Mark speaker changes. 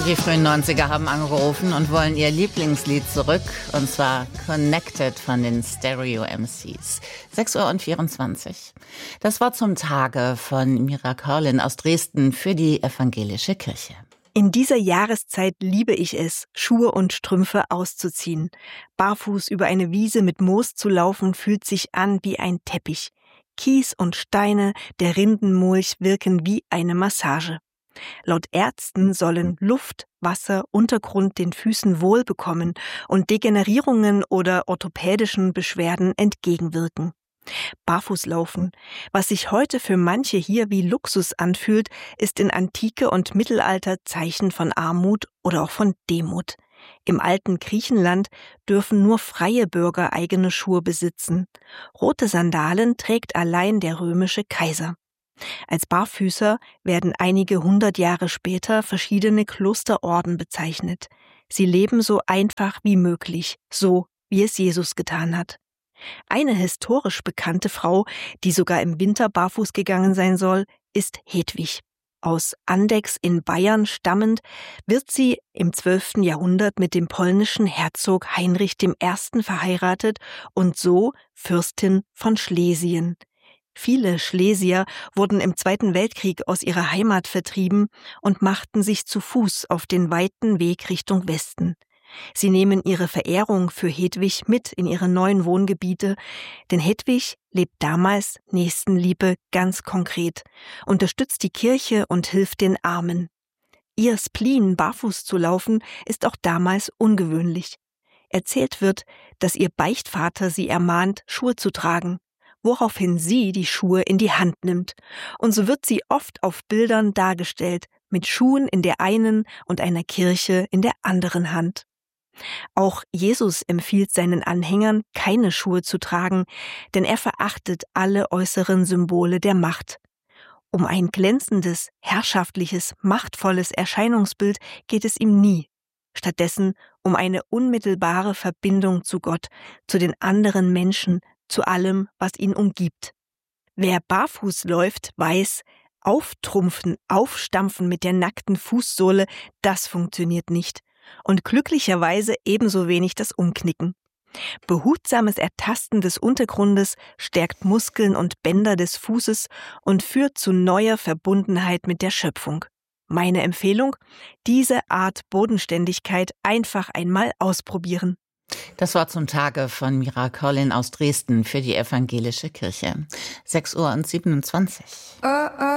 Speaker 1: Die frühen 90er haben angerufen und wollen ihr Lieblingslied zurück, und zwar Connected von den Stereo MCs. 6:24 Uhr. Das war zum Tage von Mira Körlin aus Dresden für die evangelische Kirche.
Speaker 2: In dieser Jahreszeit liebe ich es, Schuhe und Strümpfe auszuziehen. Barfuß über eine Wiese mit Moos zu laufen, fühlt sich an wie ein Teppich. Kies und Steine, der Rindenmulch wirken wie eine Massage. Laut Ärzten sollen Luft, Wasser, Untergrund den Füßen wohl bekommen und Degenerierungen oder orthopädischen Beschwerden entgegenwirken. Barfußlaufen, was sich heute für manche hier wie Luxus anfühlt, ist in Antike und Mittelalter Zeichen von Armut oder auch von Demut. Im alten Griechenland dürfen nur freie Bürger eigene Schuhe besitzen. Rote Sandalen trägt allein der römische Kaiser. Als Barfüßer werden einige 100 Jahre später verschiedene Klosterorden bezeichnet. Sie leben so einfach wie möglich, so wie es Jesus getan hat. Eine historisch bekannte Frau, die sogar im Winter barfuß gegangen sein soll, ist Hedwig. Aus Andechs in Bayern stammend, wird sie im 12. Jahrhundert mit dem polnischen Herzog Heinrich I. verheiratet und so Fürstin von Schlesien. Viele Schlesier wurden im Zweiten Weltkrieg aus ihrer Heimat vertrieben und machten sich zu Fuß auf den weiten Weg Richtung Westen. Sie nehmen ihre Verehrung für Hedwig mit in ihre neuen Wohngebiete, denn Hedwig lebt damals Nächstenliebe ganz konkret, unterstützt die Kirche und hilft den Armen. Ihr Spleen, barfuß zu laufen, ist auch damals ungewöhnlich. Erzählt wird, dass ihr Beichtvater sie ermahnt, Schuhe zu tragen, woraufhin sie die Schuhe in die Hand nimmt. Und so wird sie oft auf Bildern dargestellt, mit Schuhen in der einen und einer Kirche in der anderen Hand. Auch Jesus empfiehlt seinen Anhängern, keine Schuhe zu tragen, denn er verachtet alle äußeren Symbole der Macht. Um ein glänzendes, herrschaftliches, machtvolles Erscheinungsbild geht es ihm nie. Stattdessen um eine unmittelbare Verbindung zu Gott, zu den anderen Menschen, zu allem, was ihn umgibt. Wer barfuß läuft, weiß, auftrumpfen, aufstampfen mit der nackten Fußsohle, das funktioniert nicht. Und glücklicherweise ebenso wenig das Umknicken. Behutsames Ertasten des Untergrundes stärkt Muskeln und Bänder des Fußes und führt zu neuer Verbundenheit mit der Schöpfung. Meine Empfehlung: diese Art Bodenständigkeit einfach einmal ausprobieren.
Speaker 1: Das war zum Tage von Mira Körlin aus Dresden für die evangelische Kirche. 6:27 Uhr.